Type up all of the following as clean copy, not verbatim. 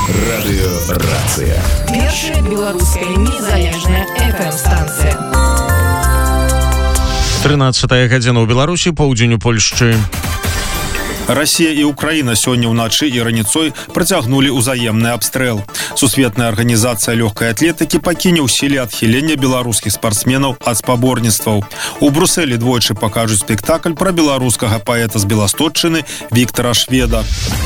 Радыёрацыя. Першая беларуская незалежная FM-станцыя. 13 гадзіна ў Беларусі, паўдзень у Польшчы. Россия и Украина сегодня вночи и раніцой протягнули узаемный обстрел. Сусветная организация легкой атлетики покине усилия отхиления белорусских спортсменов от спаборніцтваў. У Брюсселе двойчы покажут спектакль про белорусского поэта с Белосточчыны Виктора Шведа.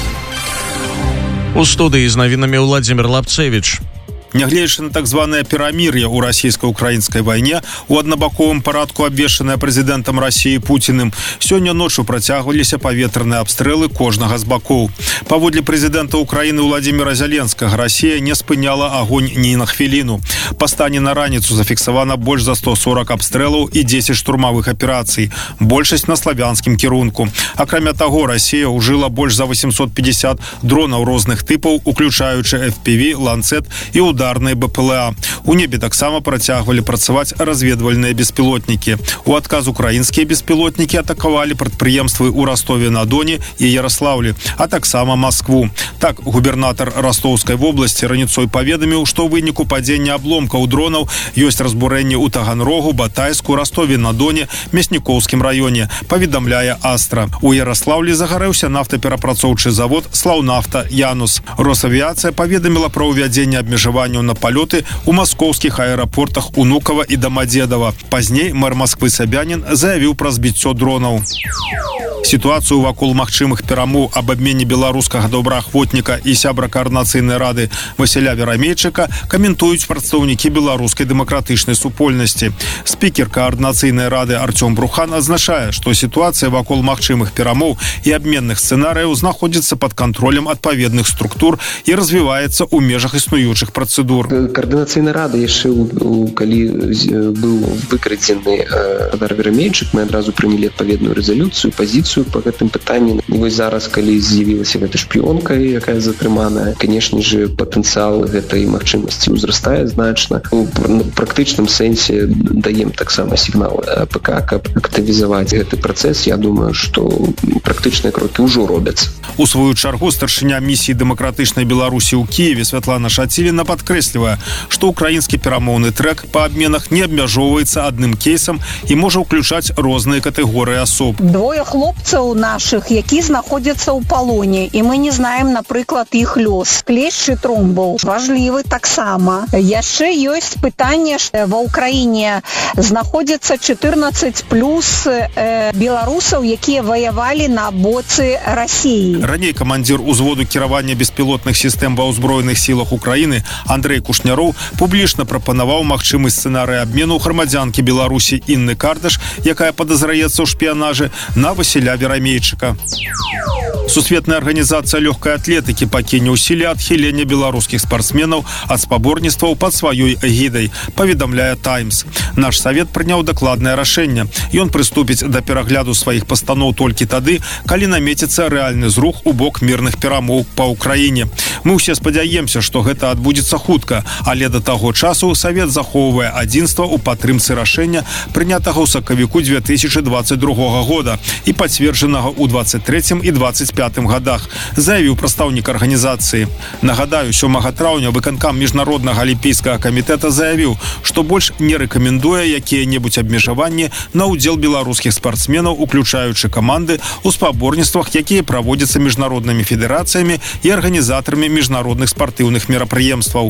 У студии с новинами Владимир Лапцевич. Нягледзячы на так званае перамір'е ў расійска-украінскай вайне, у аднабаковым парадку абвешчанае прэзідэнтам Расіі Пуціным, сёння ноччу працягваліся паветраныя абстрэлы кожнага з бакоў. Паводле прэзідэнта Украіны Владимира Зеленскага, Расія не спыняла агонь ні на хвіліну. Па стане на раніцу зафіксавана больш за 140 абстрэлаў і 10 штурмавых аперацый, большасць на славянскім кірунку. Акрамя таго, Расія ўжыла больш за 850 дронаў розных тыпаў, уключаючы FPV, ланцет і ударные БПЛА. У небе таксама працягвалі працаваць разведвальныя беспілотнікі. У адказ украінскія беспілотнікі атакавалі прадпрыемствы ў Ростове-на-Доне і Ярослаўлі, а таксама Москву. Так, губернатар Ростовскай вобласці раніцой паведаміў, што ў выніку падзення абломкаў дронаў ёсць разбурэнні ў Таганрогу, Батайску, Ростове-на-Доне, Мяснікоўскім раёне, паведамляе Астра. У Ярослаўлі загарэўся нафтаперапрацоўчы завод «Слаўнафта Янус». Росавіяцыя паведаміла пра ўвядзенне абмежавання на палёты у маскоўскіх аэрапортах Унукова і Дамадзедава. Пазней мэр Москвы Сабянін заявіў пра збіццё дронаў. Ситуацию вакол магчымых перамоў аб абмене беларускага добраахвотніка і сябра каардынацыйнай рады Васіля Верамейчыка каментуюць прадстаўнікі беларускай дэмакратычнай супольнасці. Спікер каардынацыйнай рады Артём Брухан азначае, што сітуацыя вакол магчымых перамоў і абменных сцэнарыяў знаходзіцца пад кантролем адпаведных структур і развіваецца ў межах існуючых працэдур. Каардынацыйная рада яшчэ калі быў выкрадзены Васіль Верамейчык, мы адразу прынялі адпаведную рэзалюцыю, пазіцыю по гэтым пытанні. І вось зараз, калі з'явілася гэта шпіёнка, якая затрыманая, канешне же, патэнцыял гэтай магчымасці ўзрастае значна. У практычным сэнсе даем таксама сігнал АПК, каб актывізаваць гэты працэс. Я думаю, што практычныя крокі ўжо робяцца. У сваю чаргу старшыня місіі дэмакратычнай Беларусі ў Кіеве Святлана Шаціліна падкрэслівае, што ўкраінскі перамоўны трэк па абменах не абмяжоўваецца адным кейсам і можа ўключаць розныя катэгорыі асоб. Двое хлопцаў нашых, які знаходзяцца ў палоне, і мы не знаем, напрыклад, іх лёс. Клешчы Тромбаў важлівы таксама. Яшчэ ёсць пытанне, што ва ўкраіне знаходзяцца 14 плюс беларусаў, якія ваявалі на боцы Расіі. Раней камандзір узводу кіравання беспілотных сістэм ва ўзброеных сілах Украіны Андрэй Кушняроў публічна прапанаваў магчымасць сцэнарыя абмену грамадзянкі Беларусі Інны Кардаш, якая падазраецца ў шпіянажы, на Васіля Верамейчыка. Сусветная организация легкой атлетики пакіне ўсілі адхілення беларускіх спортсменаў ад спаборніцтваў пад сваёй эгідай, паведамляе Таймс. Наш савет прыняў дакладнае рашэнне. Ён прыступіць да перагляду сваіх пастаноў толькі тады, калі намеціцца рэальны зрух у бок мірных перамоў па Ўкраіне. Мы ўсе спадзяемся, што гэта адбудзецца хутка, але да таго часу савет захоўвае адзінства ў падтрымцы рашэння, прынятага ў сакавіку 2022 года і пацверджанага ў 23 і 25 годах, заявіў прадстаўнік арганізацыі. Нагадаю, 7 траўня выканкам міжнароднага алімпійскага камітэта заявіў, што больш не рэкамендуе якія-небудзь абмежаванні на ўдзел беларускіх спартсменаў, уключаючы каманды ў спаборніцтвах, якія праводзяцца міжнароднымі федэрацыямі і арганізатарамі міжнародных спартыўных мерапрыемстваў.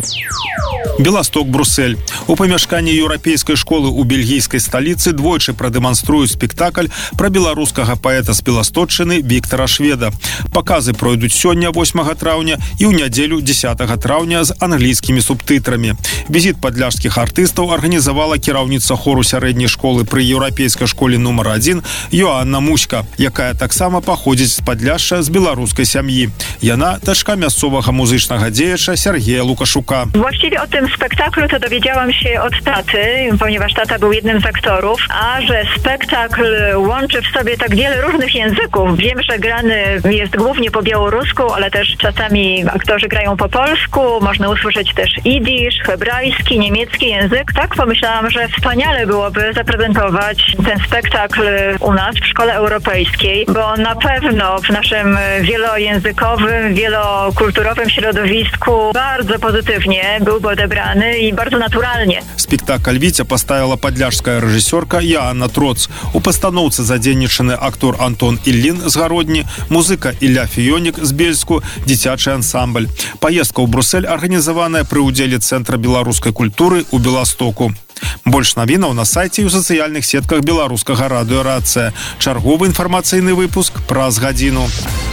Беласток, Брюссель. У памяшканні еўрапейскай школы ў бельгійскай сталіцы двойчы прадэманструюць спектакль пра беларускага паэта з Беласточчыны Віктора Шведа. Паказы пройдуць сёння 8 траўня і ў нядзелю 10 траўня з англійскімі субтытрамі. Візіт падляшскіх артыстаў арганізавала кіраўніца хору сярэдняй школы пры еўрапейскай школе нумар 1 Йоанна Муська, якая таксама паходзіць з Падляшша з беларускай сям'і. Яна дачка мясцовага музычнага дзеяча Сергея Лукашука. Właściwie o tym tym spektaklu to dowiedziałam się od taty, ponieważ tata był jednym z aktorów, a że spektakl łączy w sobie tak wiele różnych języków. Wiem, że grany jest głównie po białorusku, ale też czasami aktorzy grają po polsku, można usłyszeć też jidysz, hebrajski, niemiecki język. Tak pomyślałam, że wspaniale byłoby zaprezentować ten spektakl u nas w Szkole Europejskiej, bo na pewno w naszym wielojęzykowym, wielokulturowym środowisku bardzo pozytywnie byłby odebrany i bardzo naturalnie. Спектакль «Витя» поставила подляжская рэжысёрка Яанна Троц. У пастаноўцы задзейнічаны актор Антон Іллін з Гародні, музыка Ілля Фіёнік з Бельску, дзіцячы ансамбль. Паездка ў Брусэль арганізаваная пры ўдзеле Цэнтра беларускай культуры ў Беластоку. Больш навінаў на сайце і ў сацыяльных сетках беларускага радыё «Рацыя». Чарговы інфармацыйны выпуск праз гадзіну.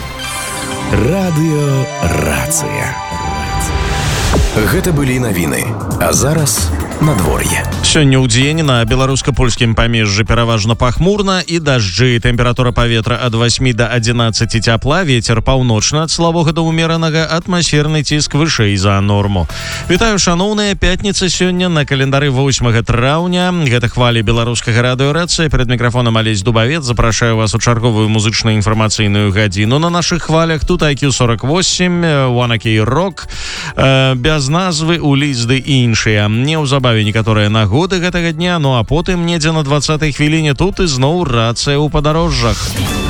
Радыё «Рацыя». Гэта былі навіны. А зараз надвор'е. Сёння ў дзень на беларуска-польскім памежжы пераважна пахмурна і дажджы. Тэмпература паветра ад 8 до 11 цяпла, вецер паўночны ад слабога да ўмеранага, атмасферны ціск вышэй за норму. Вітаю, шаноўныя, пятніца сёння на календары 8 траўня. Гэта хвалі беларускага радыё «Рацыя». Перад мікрафонам Алесь Дубавец. Запрашаю вас у чарговую музычна-інфармацыйную гадзіну на нашых хвалях. Тут IQ48, Wanna Key Rock, без назвы, улізды і іншыя. Неўзабаве некаторыя нагоды гэтага дня, ну а потым недзе на 20-й хвіліне тут ізноў рацыя ў падарожжах.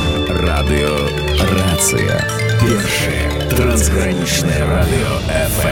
Радыё «Рацыя». Першае трансгранічнае радыё FM.